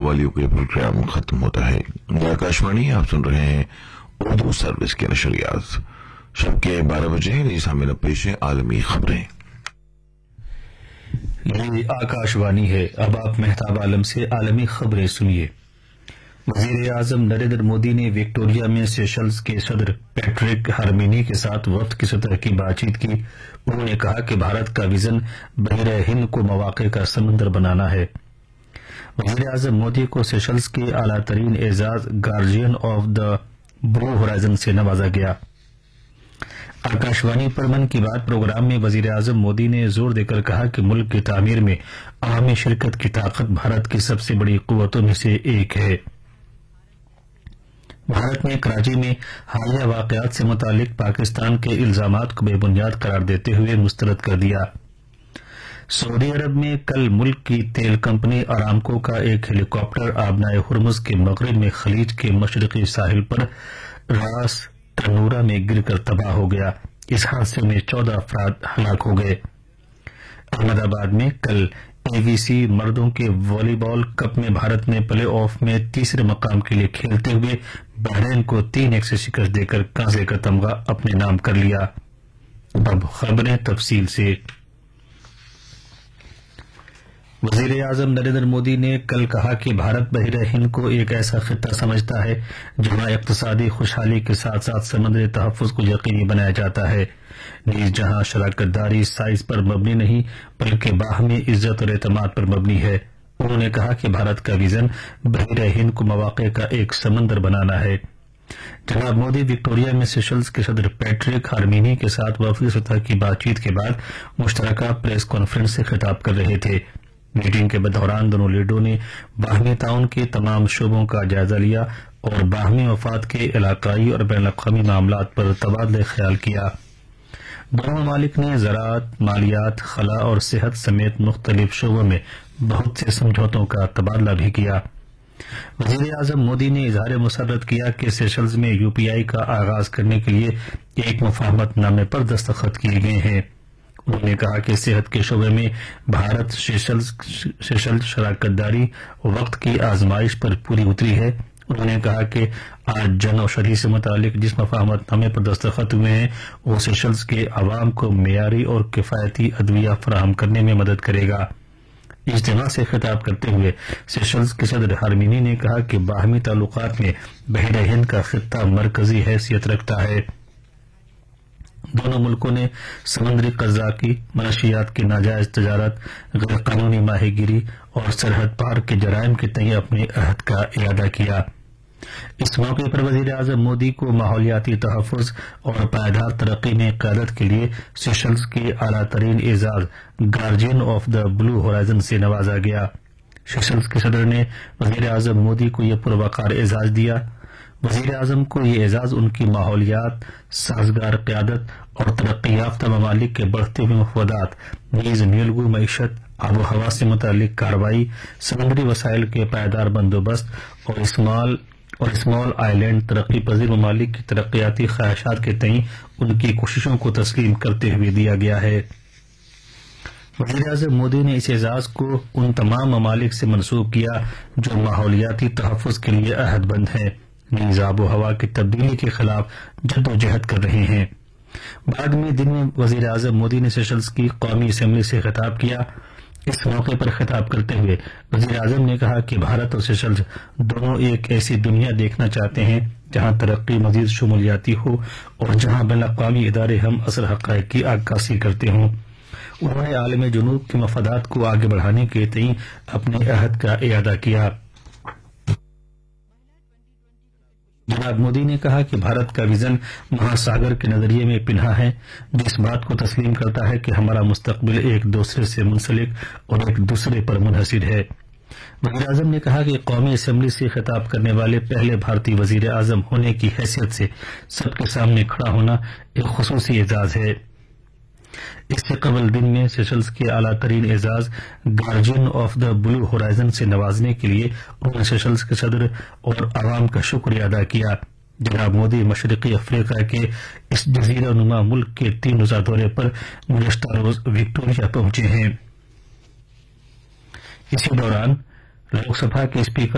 قوالیوں کا یہ پروگرام ختم ہوتا ہے۔ آکاشوانی آپ سن رہے ہیں اردو سروس کے نشریات۔ شب کے 12 بجے نئی سامعین پیش ہے عالمی خبریں۔ یہ آکاشوانی ہے۔ اب آپ مہتاب عالم سے عالمی خبریں سنیے۔ وزیر اعظم نریندر مودی نے وکٹوریہ میں سیشلز کے صدر پیٹرک ہرمینی کے ساتھ وفد کی سطح کی بات چیت کی۔ انہوں نے کہا کہ بھارت کا وژن بحیرہ ہند کو مواقع کا سمندر بنانا ہے۔ وزیر اعظم مودی کو سیشلز کے اعلیٰ ترین اعزاز guardian of the blue horizon سے نوازا گیا۔ آکاشوانی پر من کی بات پروگرام میں وزیر اعظم مودی نے زور دے کر کہا کہ ملک کی تعمیر میں عوامی شرکت کی طاقت بھارت کی سب سے بڑی قوتوں میں سے ایک ہے۔ بھارت نے کراچی میں حالیہ واقعات سے متعلق پاکستان کے الزامات کو بے بنیاد قرار دیتے ہوئے مسترد کر دیا۔ سعودی عرب میں کل ملک کی تیل کمپنی ارامکو کا ایک ہیلی کاپٹر آبنائے ہرمز کے مغرب میں خلیج کے مشرقی ساحل پر راس تنورا میں گر کر تباہ ہو گیا۔ اس حادثے میں 14 افراد ہلاک ہو گئے۔ احمد آباد میں کل اے وی سی مردوں کے والی بال کپ میں بھارت نے پلے آف میں تیسرے مقام کے لیے کھیلتے ہوئے بحرین کو 3-1 سے شکست دے کر کانسے کا تمغہ اپنے نام کر لیا۔ اب خبریں تفصیل سے۔ وزیر اعظم نریندر مودی نے کل کہا کہ بھارت بحیرہ ہند کو ایک ایسا خطہ سمجھتا ہے جہاں اقتصادی خوشحالی کے ساتھ ساتھ سمندری تحفظ کو یقینی بنایا جاتا ہے، نیز جہاں شراکت داری سائز پر مبنی نہیں بلکہ باہمی عزت اور اعتماد پر مبنی ہے۔ انہوں نے کہا کہ بھارت کا وژن بحیرہ ہند کو مواقع کا ایک سمندر بنانا ہے۔ جناب مودی وکٹوریہ میں سیشلز کے صدر پیٹرک ہرمینی کے ساتھ وفدی سطح کی بات چیت کے بعد مشترکہ پریس کانفرنس سے خطاب کر رہے تھے۔ میٹنگ کے دوران دونوں لیڈروں نے باہمی تعاون کے تمام شعبوں کا جائزہ لیا اور باہمی مفاد کے علاقائی اور بین الاقوامی معاملات پر تبادلہ خیال کیا۔ دونوں ممالک نے زراعت، مالیات، خلا اور صحت سمیت مختلف شعبوں میں بہت سے سمجھوتوں کا تبادلہ بھی کیا۔ وزیر اعظم مودی نے اظہار مسرت کیا کہ سیشلز میں یو پی آئی کا آغاز کرنے کے لیے ایک مفاہمت نامے پر دستخط کیے گئے ہیں۔ انہوں نے کہا کہ صحت کے شعبے میں بھارت سیشلز شراکت داری وقت کی آزمائش پر پوری اتری ہے۔ انہوں نے کہا کہ آج جن اوشدھی سے متعلق جس مفاہمت نامے پر دستخط ہوئے ہیں وہ سیشلز کے عوام کو معیاری اور کفایتی ادویہ فراہم کرنے میں مدد کرے گا۔ اجتماع سے خطاب کرتے ہوئے سیشلز کے صدر ہرمینی نے کہا کہ باہمی تعلقات میں بحیرہ ہند کا خطہ مرکزی حیثیت رکھتا ہے۔ دونوں ملکوں نے سمندری قزاقی، منشیات کی ناجائز تجارت، غیر قانونی ماہی گیری اور سرحد پار کے جرائم کے تئیں اپنے عہد کا اعادہ کیا۔ اس موقع پر وزیر اعظم مودی کو ماحولیاتی تحفظ اور پائیدار ترقی میں قیادت کے لیے سیشلز کے اعلیٰ ترین اعزاز guardian of the blue horizon سے نوازا گیا۔ سیشلز کے صدر نے وزیر اعظم مودی کو یہ پروقار اعزاز دیا۔ وزیر اعظم کو یہ اعزاز ان کی ماحولیات، سازگار قیادت اور ترقی یافتہ ممالک کے بڑھتے ہوئے مفادات، نیز نیلگو معیشت، آب و ہوا سے متعلق کارروائی، سمندری وسائل کے پائیدار بندوبست اور اسمال آئی لینڈ ترقی پذیر ممالک کی ترقیاتی خواہشات کے تئیں ان کی کوششوں کو تسلیم کرتے ہوئے دیا گیا ہے۔ وزیر اعظم مودی نے اس اعزاز کو ان تمام ممالک سے منسوب کیا جو ماحولیاتی تحفظ کے لیے عہد بند ہیں، نیز آب و ہوا کی تبدیلی کے خلاف جدوجہد کر رہے ہیں۔ بعد میں دن میں وزیر اعظم مودی نے سیشلز کی قومی اسمبلی سے خطاب کیا۔ اس موقع پر خطاب کرتے ہوئے وزیر اعظم نے کہا کہ بھارت اور سیشلز دونوں ایک ایسی دنیا دیکھنا چاہتے ہیں جہاں ترقی مزید شمولیاتی ہو اور جہاں بین الاقوامی ادارے ہم اثر حقائق کی عکاسی کرتے ہوں۔ انہوں نے عالم جنوب کے مفادات کو آگے بڑھانے کے تئیں اپنے عہد کا اعادہ کیا۔ جناب مودی نے کہا کہ بھارت کا وژن مہاساگر کے نظریے میں پنہا ہے جو اس بات کو تسلیم کرتا ہے کہ ہمارا مستقبل ایک دوسرے سے منسلک اور ایک دوسرے پر منحصر ہے۔ وزیر اعظم نے کہا کہ قومی اسمبلی سے خطاب کرنے والے پہلے بھارتی وزیر اعظم ہونے کی حیثیت سے سب کے سامنے کھڑا ہونا ایک خصوصی اعزاز ہے۔ اس سے قبل دن میں سیشلز کے اعلیٰ ترین اعزاز guardian of the blue horizon سے نوازنے کے لیے انہوں نے سیشلز کے صدر اور عوام کا شکریہ ادا کیا۔ جناب مودی مشرقی افریقہ کے اس جزیرہ نما ملک کے 3 روزہ دورے پر گزشتہ روز وکٹوریہ پہنچے ہیں۔ اسی دوران لوک سبھا کے اسپیکر